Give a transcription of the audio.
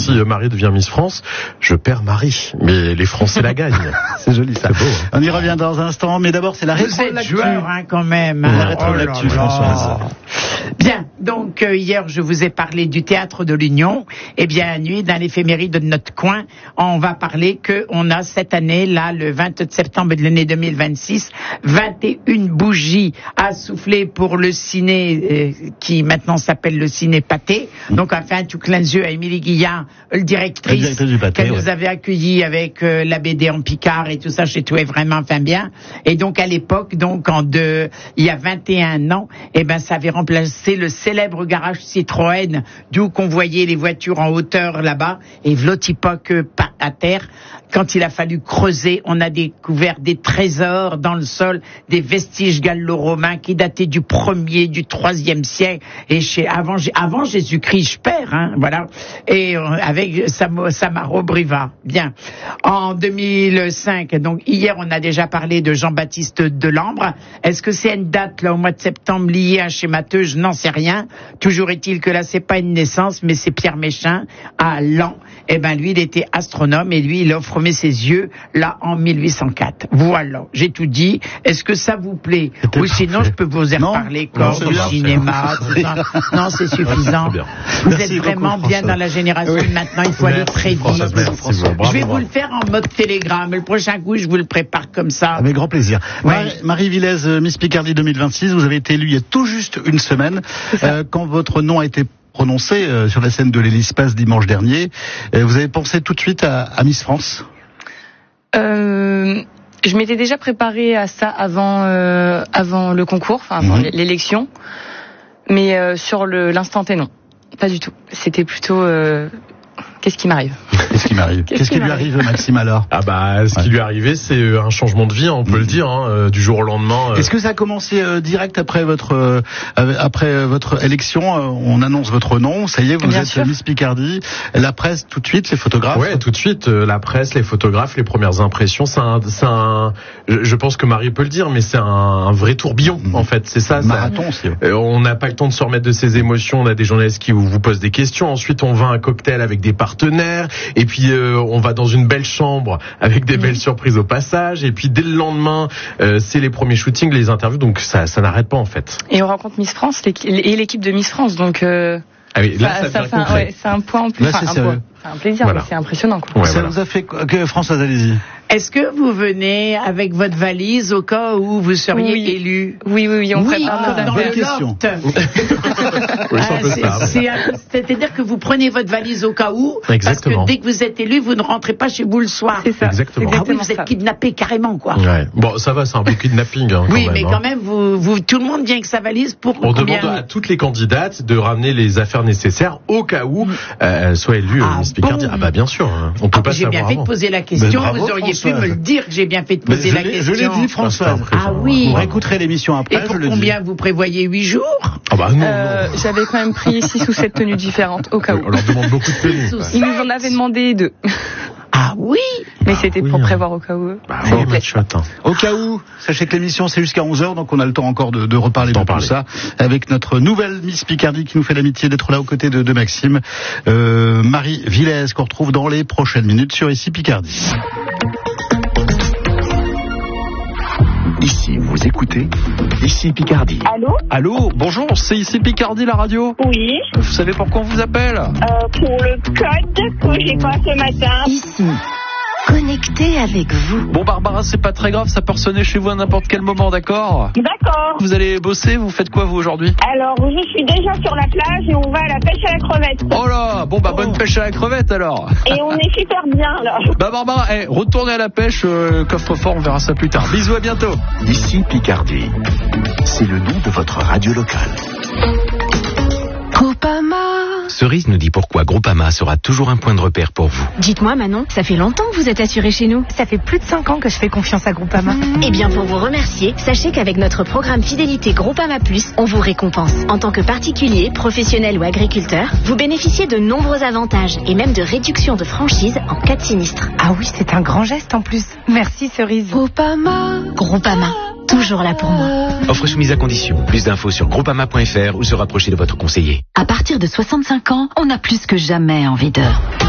si Marie devient Miss France, je perds Marie. Mais les Français la gagnent. C'est joli ça. C'est beau, hein. On y revient dans un instant, mais d'abord c'est la rétro de Vous êtes l'actu. joueur, quand même. La rétro de l'actu, Françoise. Bien, donc hier je vous ai parlé du Théâtre de l'Union. Eh bien, nuit dans l'éphéméride de notre coin, on va parler qu'on a cette année, là, le 27 septembre de l'année 2026, 21 bougies à souffler pour le ciné qui maintenant s'appelle le Ciné Pathé. Donc on fait un tout clin d'yeux à Émilie Guillard, directrice du Pathé, qu'elle nous avait accueillie avec la BD en Picard et tout ça, j'ai trouvé vraiment bien. Et donc à l'époque, donc il y a 21 ans, eh ben ça avait remplacé le célèbre garage Citroën, d'où qu'on voyait les voitures en hauteur là-bas, et v'l'autypoque à terre. Quand il a fallu creuser, on a découvert des trésors dans le sol, des vestiges gallo-romains qui dataient du 1er, du 3e siècle, et avant Jésus-Christ, je perds, hein, voilà. Et avec Samaro Briva. Bien. En 2005, donc hier, on a déjà parlé de Jean-Baptiste Delambre. Est-ce que c'est une date, là, au mois de septembre, liée à un schémateux? Je n'en sais rien. Toujours est-il que là, c'est pas une naissance, mais c'est Pierre Méchain, à Laon. Eh ben, lui, il était astronome, et lui, il a formé ses yeux, là, en 1804. Voilà. J'ai tout dit. Est-ce que ça vous plaît? Ou sinon, je peux vous en reparler, corps du cinéma, tout ça. Non, c'est suffisant. Vous êtes vraiment bien dans la génération de maintenant. Il faut aller très vite. Je vais vous le faire en mode télégramme. Le prochain coup, je vous le prépare comme ça. Avec grand plaisir. Ouais. Marie Villez, Miss Picardie 2026, vous avez été élue il y a tout juste une semaine. Quand votre nom a été prononcé sur la scène de l'Hélice-Passe dimanche dernier, vous avez pensé tout de suite à Miss France? Je m'étais déjà préparée à ça avant le concours, enfin avant l'élection, mais sur l'instant T, non, pas du tout. C'était plutôt qu'est-ce qui m'arrive? Qu'est-ce qui m'arrive? Qu'est-ce qui lui arrive, Maxime, alors? Ah bah, ce qui lui est arrivé, c'est un changement de vie, on peut le dire, hein, du jour au lendemain. Est-ce que ça a commencé direct après votre élection? On annonce votre nom, ça y est, vous Bien êtes sûr. Miss Picardie. La presse, tout de suite, les photographes. Ouais, tout de suite, la presse, les photographes, les premières impressions, je pense que Marie peut le dire, mais c'est un vrai tourbillon, en fait, c'est ça. Marathon aussi. On n'a pas le temps de se remettre de ses émotions, on a des journalistes qui vous posent des questions, ensuite on va à un cocktail avec des partenaires, et puis on va dans une belle chambre avec des belles surprises au passage, et puis dès le lendemain, c'est les premiers shootings, les interviews, donc ça n'arrête pas en fait. Et on rencontre Miss France et l'équipe de Miss France, donc Ah oui, là, ça devient concret. c'est un point en plus. Là, c'est sérieux. C'est un plaisir, Voilà. mais c'est impressionnant, quoi. Ouais, Ça voilà. vous a fait quoi que Françoise, allez-y. Est-ce que vous venez avec votre valise au cas où vous seriez Oui. élu? Oui, on prépare nos dans affaires. le question. loft. Oui, c'est un peu ça. C'est-à-dire que vous prenez votre valise au cas où, Exactement. parce que dès que vous êtes élu, vous ne rentrez pas chez vous le soir. C'est ça. Exactement. Ah oui, Exactement vous êtes ça. kidnappé carrément, quoi. Ouais. Bon, ça va, c'est un peu kidnapping. Hein, Oui, quand mais même, quand hein. même, vous, tout le monde vient avec sa valise pour On combien? demande à toutes les candidates de ramener les affaires nécessaires au cas où elles soient élues Ah Miss Picardie. bon? Ah bah bien sûr, hein. On peut pas J'ai bien savoir fait de avant. poser la question. Ben, bravo, Vous auriez pu Françoise. me le dire que j'ai bien fait de Mais poser la question. je l'ai dit, Françoise. Ah oui. Vous réécouterez l'émission après, Et pour je le dis. combien vous prévoyez 8 jours? Ah bah non, J'avais quand même pris 6 ou 7 tenues différentes au cas où. on leur demande beaucoup de tenues. Sous- quoi. Ils nous en avaient demandé 2, Ah oui. mais c'était oui, pour hein. prévoir au cas où. Bah Ça oui, vous plaît. machotte, hein. Au cas où, sachez que l'émission c'est jusqu'à 11h, donc on a le temps encore de reparler de D'en tout parler. ça avec notre nouvelle Miss Picardie qui nous fait l'amitié d'être là aux côtés de Maxime, Marie Villez, qu'on retrouve dans les prochaines minutes sur Ici Picardie. Ici, vous écoutez Ici Picardie. Allô? Allô, bonjour, c'est ici Picardie la radio. Oui, Vous savez pourquoi on vous appelle? pour le code que j'ai pas ce matin. Ici, connecté avec vous. Bon Barbara, c'est pas très grave, ça peut sonner chez vous à n'importe quel moment, d'accord? D'accord. Vous allez bosser, vous faites quoi vous aujourd'hui? Alors, je suis déjà sur la plage et on va à la pêche à la crevette. Oh là, bon bah bonne pêche à la crevette alors. Et on est super bien, là. Bah Barbara, retournez à la pêche, coffre-fort, on verra ça plus tard. Bisous, à bientôt. Ici Picardie. C'est le nom de votre radio locale. Groupama. Cerise nous dit pourquoi Groupama sera toujours un point de repère pour vous. Dites-moi Manon, ça fait longtemps que vous êtes assuré chez nous. Ça fait plus de 5 ans que je fais confiance à Groupama. Eh bien, pour vous remercier, sachez qu'avec notre programme Fidélité Groupama Plus, on vous récompense. En tant que particulier, professionnel ou agriculteur, vous bénéficiez de nombreux avantages et même de réductions de franchise en cas de sinistre. Ah oui, c'est un grand geste en plus. Merci Cerise. Groupama, toujours là pour moi. Offre soumise à condition. Plus d'infos sur groupama.fr ou se rapprocher de votre conseiller. À partir de 65 ans, on a plus que jamais envie de...